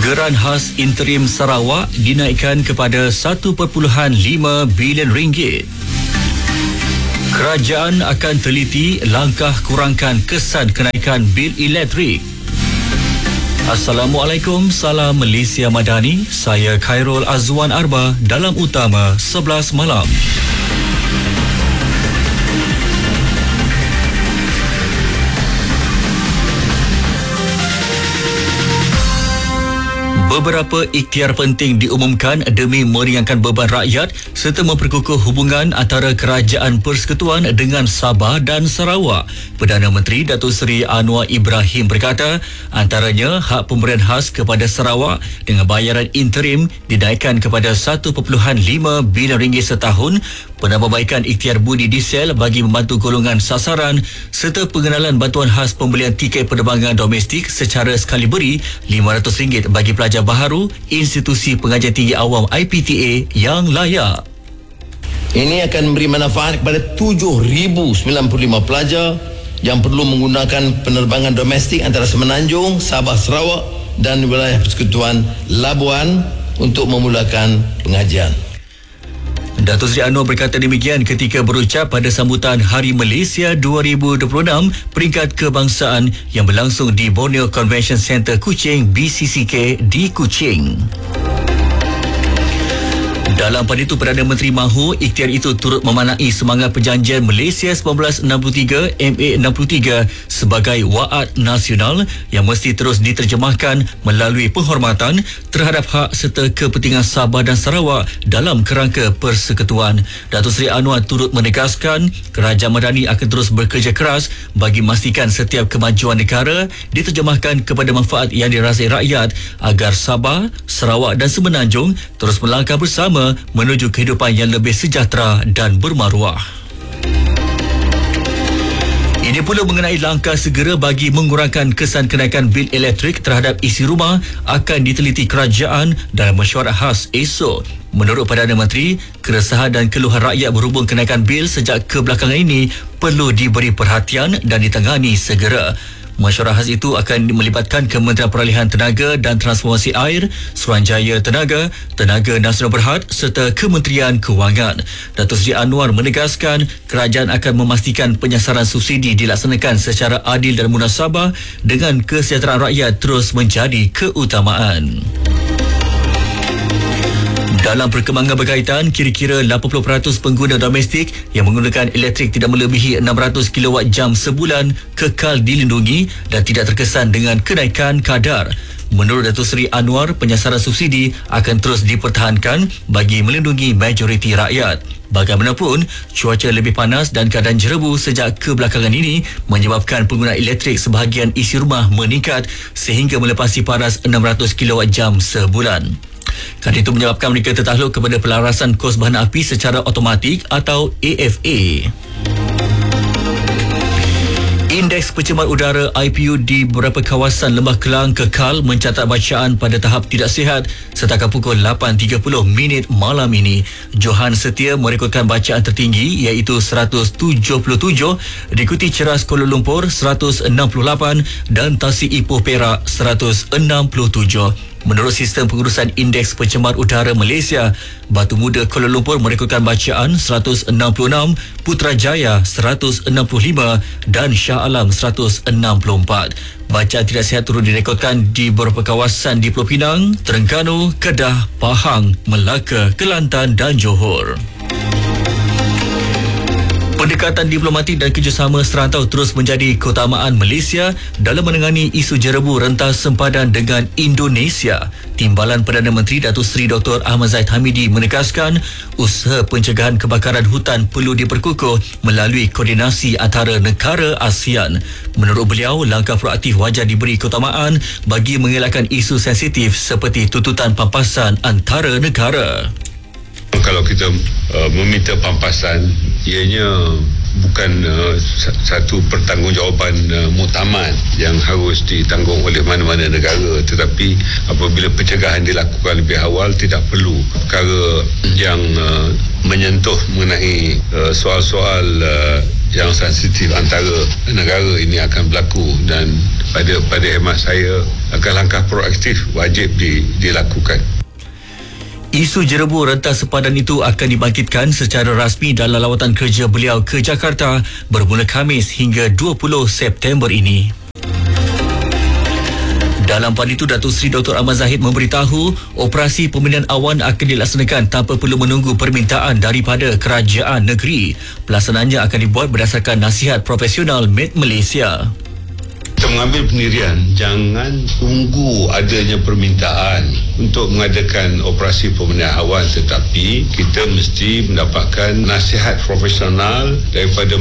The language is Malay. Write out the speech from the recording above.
Geran khas interim Sarawak dinaikkan kepada 1.5 bilion ringgit. Kerajaan akan teliti langkah kurangkan kesan kenaikan bil elektrik. Assalamualaikum, salam Malaysia Madani. Saya Khairul Azwan Arba dalam Utama 11 Malam. Beberapa ikhtiar penting diumumkan demi meringankan beban rakyat serta memperkukuh hubungan antara Kerajaan Persekutuan dengan Sabah dan Sarawak. Perdana Menteri Datuk Seri Anwar Ibrahim berkata, antaranya hak pemberian khas kepada Sarawak dengan bayaran interim dinaikkan kepada 1.5 bilion ringgit setahun, penambahbaikan ikhtiar budi diesel bagi membantu golongan sasaran serta pengenalan bantuan khas pembelian tiket penerbangan domestik secara sekali beri RM500 bagi pelajar baharu institusi pengajian tinggi awam IPTA yang layak. Ini akan memberi manfaat kepada 7,095 pelajar yang perlu menggunakan penerbangan domestik antara Semenanjung, Sabah, Sarawak dan wilayah Persekutuan Labuan untuk memulakan pengajian. Datuk Seri Anwar berkata demikian ketika berucap pada sambutan Hari Malaysia 2026 peringkat kebangsaan yang berlangsung di Borneo Convention Centre Kuching BCCK di Kuching. Dalam pada itu, Perdana Menteri mahu ikhtiar itu turut memanai semangat perjanjian Malaysia 1963 MA63 sebagai waad nasional yang mesti terus diterjemahkan melalui penghormatan terhadap hak serta kepentingan Sabah dan Sarawak dalam kerangka persekutuan. Datuk Seri Anwar turut menegaskan Kerajaan Madani akan terus bekerja keras bagi memastikan setiap kemajuan negara diterjemahkan kepada manfaat yang dirasai rakyat agar Sabah, Sarawak dan Semenanjung terus melangkah bersama menuju kehidupan yang lebih sejahtera dan bermaruah. Ini pula mengenai langkah segera bagi mengurangkan kesan kenaikan bil elektrik terhadap isi rumah akan diteliti kerajaan dalam mesyuarat khas esok. Menurut Perdana Menteri, keresahan dan keluhan rakyat berhubung kenaikan bil sejak kebelakangan ini perlu diberi perhatian dan ditangani segera. Mesyuarat khas itu akan melibatkan Kementerian Peralihan Tenaga dan Transformasi Air, Suruhanjaya Tenaga, Tenaga Nasional Berhad serta Kementerian Kewangan. Datuk Seri Anwar menegaskan kerajaan akan memastikan penyasaran subsidi dilaksanakan secara adil dan munasabah dengan kesejahteraan rakyat terus menjadi keutamaan. Dalam perkembangan berkaitan, kira-kira 80% pengguna domestik yang menggunakan elektrik tidak melebihi 600 kWh sebulan kekal dilindungi dan tidak terkesan dengan kenaikan kadar. Menurut Datuk Seri Anwar, penyasaran subsidi akan terus dipertahankan bagi melindungi majoriti rakyat. Bagaimanapun, cuaca lebih panas dan keadaan jerebu sejak kebelakangan ini menyebabkan penggunaan elektrik sebahagian isi rumah meningkat sehingga melepasi paras 600 kWh sebulan. Kerana itu menyebabkan mereka tertakluk kepada pelarasan kos bahan api secara automatik atau AFA. Indeks pencemar udara IPU di beberapa kawasan Lembah Kelang kekal mencatat bacaan pada tahap tidak sihat setakat pukul 8.30 malam ini. Johan Setia merekodkan bacaan tertinggi iaitu 177, diikuti Ceras Kuala Lumpur 168 dan Tasik Ipoh Perak 167. Menurut sistem pengurusan indeks pencemar udara Malaysia, Batu Muda Kuala Lumpur merekodkan bacaan 166, Putrajaya 165 dan Shah Alam 164. Bacaan tidak sihat turut direkodkan di beberapa kawasan di Pulau Pinang, Terengganu, Kedah, Pahang, Melaka, Kelantan dan Johor. Pendekatan diplomatik dan kerjasama serantau terus menjadi keutamaan Malaysia dalam menangani isu jerebu rentas sempadan dengan Indonesia. Timbalan Perdana Menteri Datuk Seri Dr. Ahmad Zahid Hamidi menegaskan usaha pencegahan kebakaran hutan perlu diperkukuh melalui koordinasi antara negara ASEAN. Menurut beliau, langkah proaktif wajar diberi keutamaan bagi mengelakkan isu sensitif seperti tuntutan pampasan antara negara. Kalau kita meminta pampasan, ianya bukan satu pertanggungjawaban muktamad yang harus ditanggung oleh mana-mana negara, tetapi apabila pencegahan dilakukan lebih awal, tidak perlu perkara yang menyentuh mengenai soal-soal yang sensitif antara negara ini akan berlaku, dan pada hemat saya langkah proaktif wajib dilakukan. Isu jerebu rentas sepadan itu akan dibangkitkan secara rasmi dalam lawatan kerja beliau ke Jakarta bermula Khamis hingga 20 September ini. Dalam pada itu, Datuk Seri Dr. Ahmad Zahid memberitahu operasi pemilihan awan akan dilaksanakan tanpa perlu menunggu permintaan daripada kerajaan negeri. Pelaksanaannya akan dibuat berdasarkan nasihat profesional Med Malaysia. Kita mengambil pendirian jangan tunggu adanya permintaan untuk mengadakan operasi pemilihan awan, tetapi kita mesti mendapatkan nasihat profesional daripada